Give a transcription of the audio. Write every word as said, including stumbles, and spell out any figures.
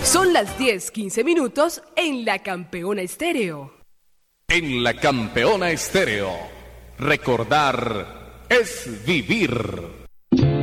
Son las diez quince minutos en La Campeona Estéreo. En La Campeona Estéreo, recordar es vivir.